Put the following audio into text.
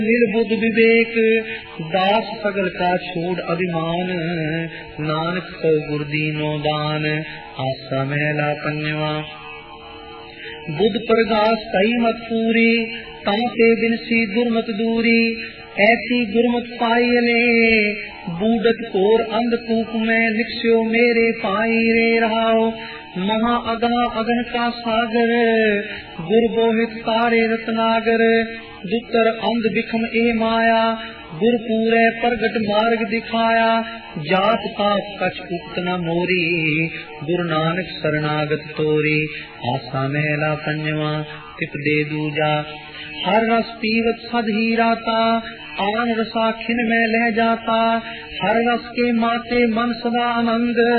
निर्बुद्ध विवेक दास सगल का छोड़ अभिमान, नानक को गुरदीनो दान आशा महला पंजवा। बुद्ध प्रगास कई मत पूरी, ताते बिनसी दुर्मत दूरी, ऐसी गुरमत पाइले बूढ़त कोर अंधकूप में निक्ष्यो मेरे पाई रे रहाओ। महा अगा अगन का सागर गुर बोहित तारे रत्नागर, दुतर अंध बिखम ए माया गुर पूरे प्रगट मार्ग दिखाया। जात पात कछ उक्त न मोरी, गुरु नानक शरणागत तोरी आशा महला पंजवा। टिप दे दूजा हर रस पीवत सद ही राता, आन रसा खिन में लह जाता, हर रस के माते मन सदा आनंद।